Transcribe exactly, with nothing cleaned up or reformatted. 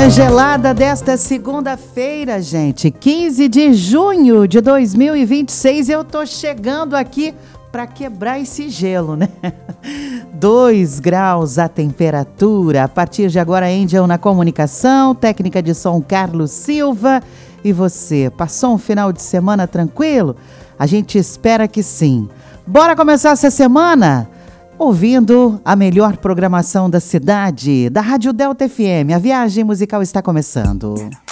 Manhã gelada desta segunda-feira, gente, quinze de junho de dois mil e vinte e seis. Eu tô chegando aqui para quebrar esse gelo, né? Dois graus a temperatura. A partir de agora, Angel na comunicação, técnica de som Carlos Silva. E você, passou um final de semana tranquilo? A gente espera que sim. Bora começar essa semana ouvindo a melhor programação da cidade, da Rádio Delta F M. A viagem musical está começando.